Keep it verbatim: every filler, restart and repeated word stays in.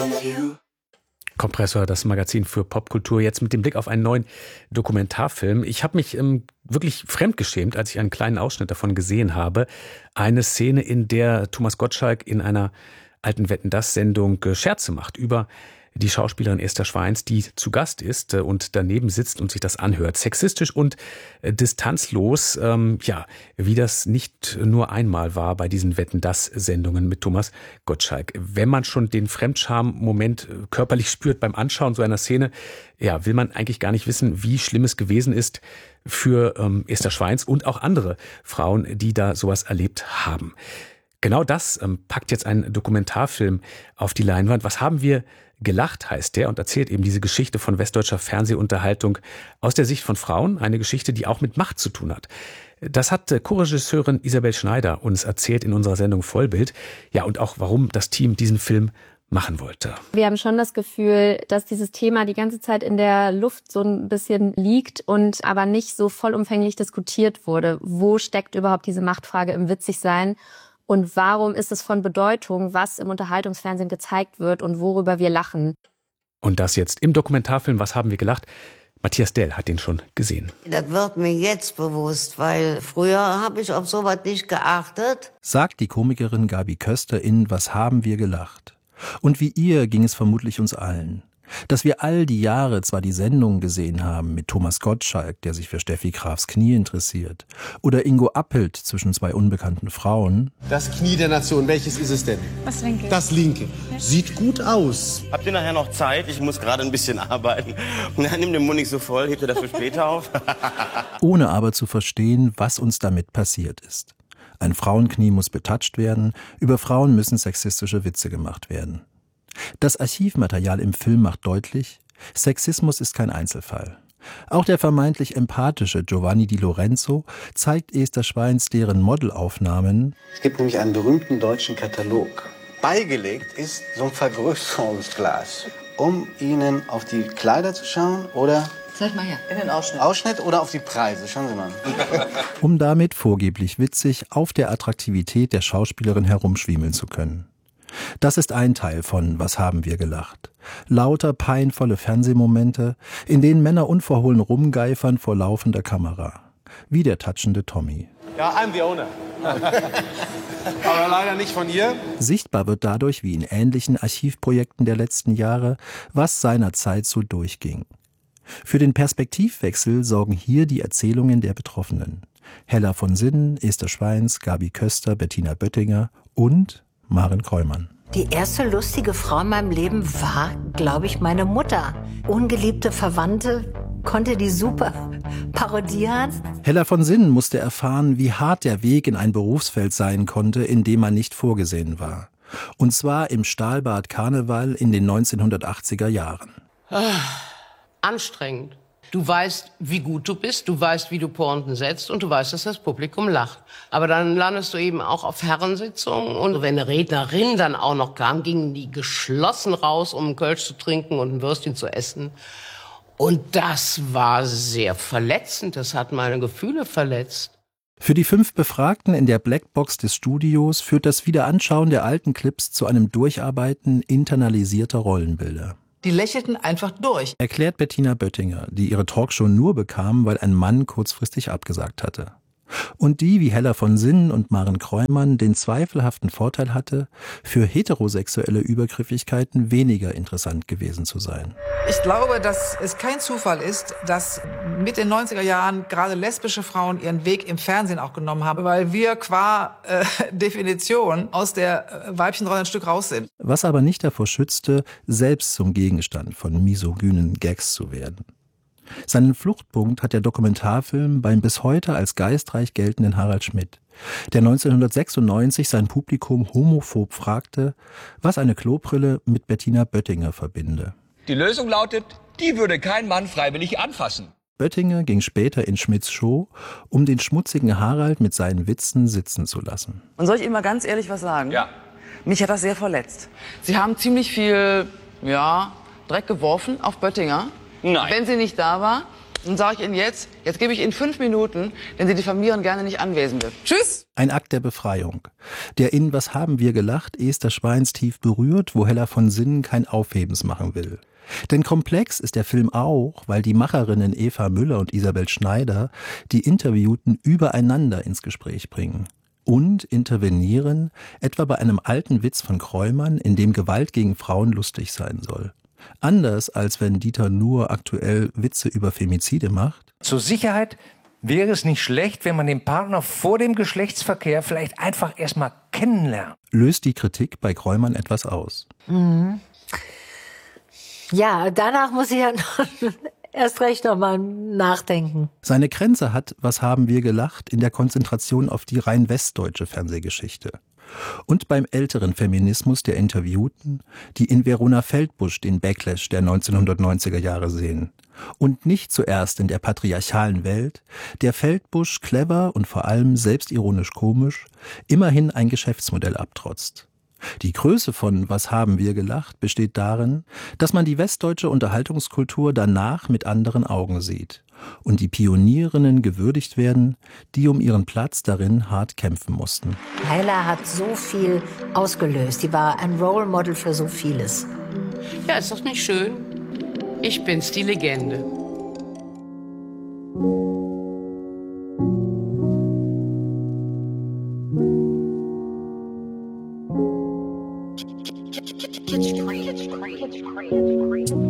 Kompressor, das Magazin für Popkultur, jetzt mit dem Blick auf einen neuen Dokumentarfilm. Ich habe mich ähm, wirklich fremdgeschämt, als ich einen kleinen Ausschnitt davon gesehen habe. Eine Szene, in der Thomas Gottschalk in einer alten Wetten-dass-Sendung äh, Scherze macht über die Schauspielerin Esther Schweins, die zu Gast ist äh, und daneben sitzt und sich das anhört. Sexistisch und äh, distanzlos, ähm, ja, wie das nicht nur einmal war bei diesen Wetten-dass-Sendungen mit Thomas Gottschalk. Wenn man schon den Fremdscham-Moment äh, körperlich spürt beim Anschauen so einer Szene, ja, will man eigentlich gar nicht wissen, wie schlimm es gewesen ist für ähm, Esther Schweins und auch andere Frauen, die da sowas erlebt haben. Genau das ähm, packt jetzt ein Dokumentarfilm auf die Leinwand. Was haben wir gelacht, heißt der, und erzählt eben diese Geschichte von westdeutscher Fernsehunterhaltung aus der Sicht von Frauen. Eine Geschichte, die auch mit Macht zu tun hat. Das hat Co-Regisseurin Isabel Schneider uns erzählt in unserer Sendung Vollbild. Ja, und auch warum das Team diesen Film machen wollte. Wir haben schon das Gefühl, dass dieses Thema die ganze Zeit in der Luft so ein bisschen liegt und aber nicht so vollumfänglich diskutiert wurde. Wo steckt überhaupt diese Machtfrage im Witzigsein? Und warum ist es von Bedeutung, was im Unterhaltungsfernsehen gezeigt wird und worüber wir lachen? Und das jetzt im Dokumentarfilm Was haben wir gelacht? Matthias Dell hat den schon gesehen. Das wird mir jetzt bewusst, weil früher habe ich auf sowas nicht geachtet. Sagt die Komikerin Gabi Köster in Was haben wir gelacht? Und wie ihr ging es vermutlich uns allen. Dass wir all die Jahre zwar die Sendungen gesehen haben mit Thomas Gottschalk, der sich für Steffi Grafs Knie interessiert, oder Ingo Appelt zwischen zwei unbekannten Frauen. Das Knie der Nation, welches ist es denn? Das linke. Das linke. Sieht gut aus. Habt ihr nachher noch Zeit? Ich muss gerade ein bisschen arbeiten. Na, nimm den Mund nicht so voll, hebt ihr das für später auf? Ohne aber zu verstehen, was uns damit passiert ist. Ein Frauenknie muss betatscht werden, über Frauen müssen sexistische Witze gemacht werden. Das Archivmaterial im Film macht deutlich, Sexismus ist kein Einzelfall. Auch der vermeintlich empathische Giovanni Di Lorenzo zeigt Esther Schweins deren Modelaufnahmen. Es gibt nämlich einen berühmten deutschen Katalog. Beigelegt ist so ein Vergrößerungsglas, um Ihnen auf die Kleider zu schauen oder Zeig mal her, in den Ausschnitt. Ausschnitt oder auf die Preise, schauen Sie mal. Um damit vorgeblich witzig auf der Attraktivität der Schauspielerin herumschwiemeln zu können. Das ist ein Teil von Was haben wir gelacht? Lauter peinvolle Fernsehmomente, in denen Männer unverhohlen rumgeifern vor laufender Kamera. Wie der touchende Tommy. Ja, I'm the owner. Aber leider nicht von ihr. Sichtbar wird dadurch, wie in ähnlichen Archivprojekten der letzten Jahre, was seinerzeit so durchging. Für den Perspektivwechsel sorgen hier die Erzählungen der Betroffenen. Hella von Sinnen, Esther Schweins, Gabi Köster, Bettina Böttinger und Maren Kräumann. Die erste lustige Frau in meinem Leben war, glaube ich, meine Mutter. Ungeliebte Verwandte konnte die super parodieren. Hella von Sinnen musste erfahren, wie hart der Weg in ein Berufsfeld sein konnte, in dem man nicht vorgesehen war. Und zwar im Stahlbad Karneval in den neunzehnhundertachtziger Jahren. Ah, anstrengend. Du weißt, wie gut du bist, du weißt, wie du Pointen setzt und du weißt, dass das Publikum lacht. Aber dann landest du eben auch auf Herrensitzungen und wenn eine Rednerin dann auch noch kam, gingen die geschlossen raus, um einen Kölsch zu trinken und ein Würstchen zu essen. Und das war sehr verletzend, das hat meine Gefühle verletzt. Für die fünf Befragten in der Blackbox des Studios führt das Wiederanschauen der alten Clips zu einem Durcharbeiten internalisierter Rollenbilder. Die lächelten einfach durch. Erklärt Bettina Böttinger, die ihre Talkshow nur bekam, weil ein Mann kurzfristig abgesagt hatte. Und die, wie Hella von Sinnen und Maren Kräumann, den zweifelhaften Vorteil hatte, für heterosexuelle Übergriffigkeiten weniger interessant gewesen zu sein. Ich glaube, dass es kein Zufall ist, dass mit den neunziger Jahren gerade lesbische Frauen ihren Weg im Fernsehen auch genommen haben, weil wir qua äh, Definition aus der äh, Weibchenrolle ein Stück raus sind. Was aber nicht davor schützte, selbst zum Gegenstand von misogynen Gags zu werden. Seinen Fluchtpunkt hat der Dokumentarfilm beim bis heute als geistreich geltenden Harald Schmidt, der neunzehnhundertsechsundneunzig sein Publikum homophob fragte, was eine Klobrille mit Bettina Böttinger verbinde. Die Lösung lautet, die würde kein Mann freiwillig anfassen. Böttinger ging später in Schmidts Show, um den schmutzigen Harald mit seinen Witzen sitzen zu lassen. Und soll ich Ihnen mal ganz ehrlich was sagen? Ja. Mich hat das sehr verletzt. Sie haben ziemlich viel, ja, Dreck geworfen auf Böttinger. Nein. Wenn sie nicht da war. Dann sage ich Ihnen jetzt, jetzt gebe ich Ihnen fünf Minuten, denn Sie diffamieren gerne nicht Anwesende. Tschüss! Ein Akt der Befreiung, der in Was haben wir gelacht Esther Schweins tief berührt, wo Hella von Sinnen kein Aufhebens machen will. Denn komplex ist der Film auch, weil die Macherinnen Eva Müller und Isabel Schneider die Interviewten übereinander ins Gespräch bringen. Und intervenieren, etwa bei einem alten Witz von Kreumann, in dem Gewalt gegen Frauen lustig sein soll. Anders als wenn Dieter Nuhr aktuell Witze über Femizide macht. Zur Sicherheit wäre es nicht schlecht, wenn man den Partner vor dem Geschlechtsverkehr vielleicht einfach erstmal kennenlernt. Löst die Kritik bei Kreumann etwas aus. Mhm. Ja, danach muss ich ja noch erst recht noch mal nachdenken. Seine Grenze hat Was haben wir gelacht in der Konzentration auf die rein westdeutsche Fernsehgeschichte. Und beim älteren Feminismus der Interviewten, die in Verona Feldbusch den Backlash der neunzehnhundertneunziger Jahre sehen. Und nicht zuerst in der patriarchalen Welt, der Feldbusch clever und vor allem selbstironisch komisch, immerhin ein Geschäftsmodell abtrotzt. Die Größe von Was haben wir gelacht besteht darin, dass man die westdeutsche Unterhaltungskultur danach mit anderen Augen sieht und die Pionierinnen gewürdigt werden, die um ihren Platz darin hart kämpfen mussten. Hella hat so viel ausgelöst. Die war ein Role Model für so vieles. Ja, ist doch nicht schön? Ich bin's, die Legende. It's great, it's great, it's great, it's great.